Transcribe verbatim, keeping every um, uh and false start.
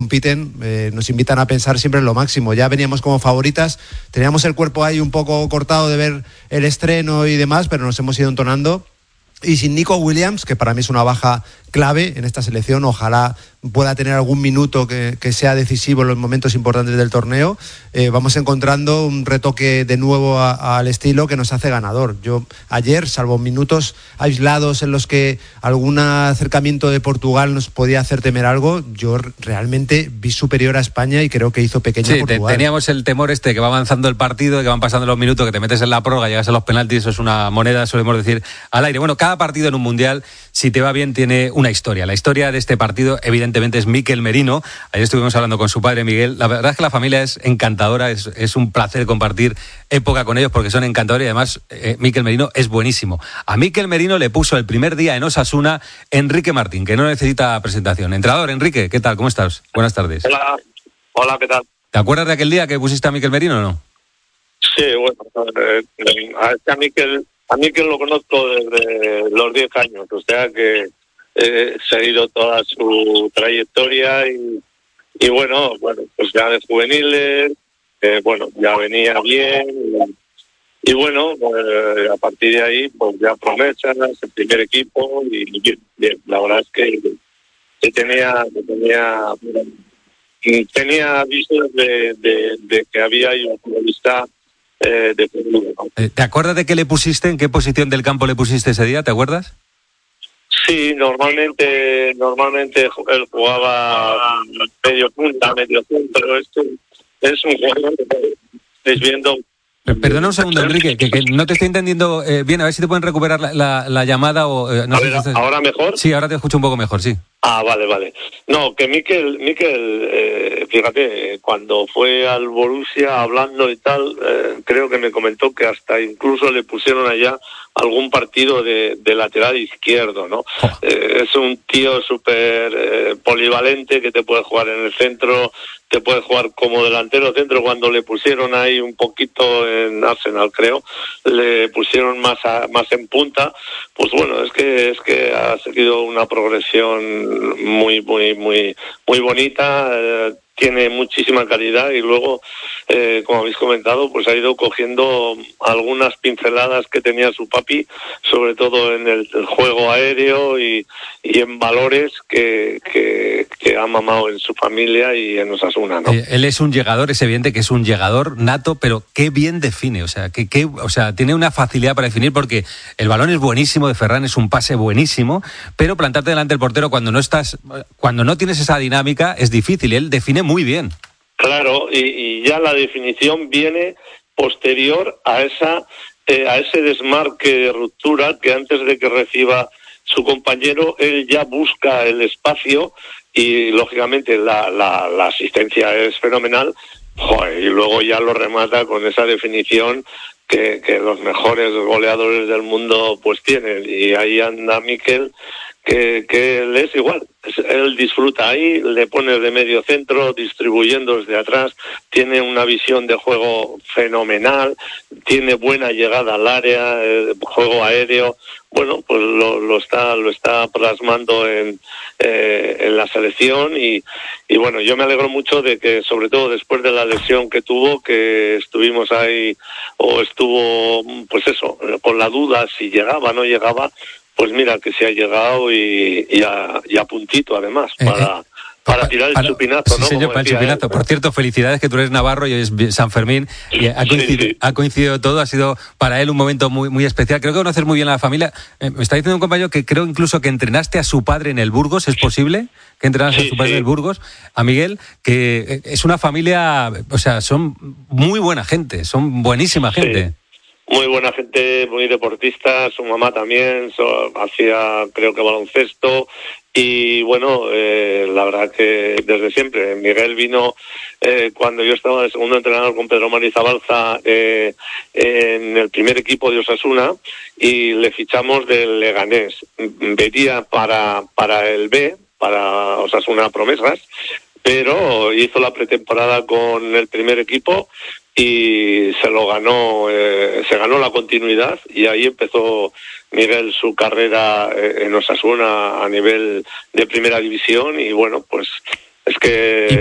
compiten, eh, nos invitan a pensar siempre en lo máximo. Ya veníamos como favoritas, teníamos el cuerpo ahí un poco cortado de ver el estreno y demás, pero nos hemos ido entonando. Y sin Nico Williams, que para mí es una baja clave en esta selección, ojalá pueda tener algún minuto que, que sea decisivo en los momentos importantes del torneo, eh, vamos encontrando un retoque de nuevo a, al estilo que nos hace ganador. Yo ayer, salvo minutos aislados en los que algún acercamiento de Portugal nos podía hacer temer algo, yo realmente vi superior a España y creo que hizo pequeña sí, Portugal. Te, teníamos el temor este que va avanzando el partido, que van pasando los minutos, que te metes en la prórroga, llegas a los penaltis, eso es una moneda, solemos decir, al aire. Bueno, cada partido en un mundial, si te va bien, tiene una historia. La historia de este partido, evidentemente, es Mikel Merino. Ayer estuvimos hablando con su padre, Miguel. La verdad es que la familia es encantadora, es, es un placer compartir época con ellos porque son encantadores y además eh, Mikel Merino es buenísimo. A Mikel Merino le puso el primer día en Osasuna Enrique Martín, que no necesita presentación. Entrenador, Enrique, ¿qué tal? ¿Cómo estás? Buenas tardes. Hola, hola, ¿qué tal? ¿Te acuerdas de aquel día que pusiste a Mikel Merino o no? Sí, bueno, eh, a, este a Mikel... A mí que lo conozco desde los diez años, o sea que he seguido toda su trayectoria y, y bueno, bueno, pues ya de juveniles, eh, bueno, ya venía bien y, y bueno, eh, a partir de ahí pues ya promesas, el primer equipo y bien, bien. La verdad es que, que tenía, que tenía, tenía visos de, de, de que había un futbolista Eh, de eh, ¿Te acuerdas de qué le pusiste? ¿En qué posición del campo le pusiste ese día? ¿Te acuerdas? Sí, normalmente normalmente él jugaba medio punta, medio centro. Este es un jugador que estáis viendo. Perdona un segundo, Enrique, que, que no te estoy entendiendo eh, bien. A ver si te pueden recuperar la, la, la llamada o eh, no a sé ver, si estás... ¿ahora mejor? Sí, ahora te escucho un poco mejor, sí. Ah, vale, vale. No, que Mikel, Mikel eh, fíjate, cuando fue al Borussia hablando y tal, eh, creo que me comentó que hasta incluso le pusieron allá algún partido de, de lateral izquierdo, ¿no? Oh. Eh, es un tío súper eh, polivalente que te puede jugar en el centro, te puede jugar como delantero centro. Cuando le pusieron ahí un poquito en Arsenal, creo, le pusieron más a, más en punta. Pues bueno, es que es que ha seguido una progresión muy muy muy muy bonita. Eh, tiene muchísima calidad y luego, eh, como habéis comentado, pues ha ido cogiendo algunas pinceladas que tenía su papi, sobre todo en el, el juego aéreo y, y en valores que, que, que ha mamado en su familia y en Osasuna, ¿no? Eh, él es un llegador, es evidente que es un llegador nato, pero qué bien define, o sea, que, que, o sea, tiene una facilidad para definir porque el balón es buenísimo de Ferran, es un pase buenísimo, pero plantarte delante del portero cuando no estás, cuando no tienes esa dinámica es difícil, él define muy bien. Claro, y, y ya la definición viene posterior a esa eh, a ese desmarque de ruptura que antes de que reciba su compañero, él ya busca el espacio y lógicamente la, la, la asistencia es fenomenal. Joder, y luego ya lo remata con esa definición que, que los mejores goleadores del mundo pues tienen, y ahí anda Mikel, que, que él es igual, él disfruta ahí, le pone de medio centro, distribuyendo desde atrás, tiene una visión de juego fenomenal, tiene buena llegada al área, eh, juego aéreo. Bueno, pues lo, lo está lo está plasmando en eh, en la selección y, y bueno, yo me alegro mucho de que, sobre todo después de la lesión que tuvo, que estuvimos ahí, o estuvo, pues eso, con la duda si llegaba o no llegaba, pues mira que se ha llegado y, y, a, y a puntito además, para... Eh, eh. Para tirar el para, chupinazo, ¿no? Sí, señor, para el chupinazo. Él. Por cierto, felicidades, que tú eres navarro y hoy es San Fermín. Y ha coincidido, sí, sí. ha coincidido todo, ha sido para él un momento muy muy especial. Creo que conoces muy bien a la familia. Eh, me está diciendo un compañero que creo incluso que entrenaste a su padre en el Burgos, ¿es posible? Que entrenaste sí, a su padre sí. en el Burgos. A Miguel, que es una familia, o sea, son muy buena gente, son buenísima gente. Sí. Muy buena gente, muy deportista, su mamá también, so, hacía creo que baloncesto y bueno, eh, la verdad que desde siempre. Miguel vino eh, cuando yo estaba de segundo entrenador con Pedro Marizabalza eh, en el primer equipo de Osasuna y le fichamos del Leganés. Venía para, para el B, para Osasuna Promesas, pero hizo la pretemporada con el primer equipo y se lo ganó, eh, se ganó la continuidad y ahí empezó Miguel su carrera en Osasuna a nivel de primera división y bueno, pues es que